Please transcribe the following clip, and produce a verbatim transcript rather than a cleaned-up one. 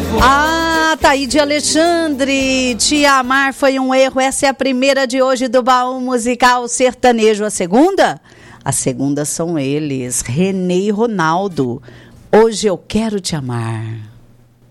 Ah, Taíde Alexandre, Te Amar Foi um Erro. Essa é a primeira de hoje do Baú Musical Sertanejo. A segunda? A segunda são eles, Renê e Ronaldo. Hoje Eu Quero Te Amar.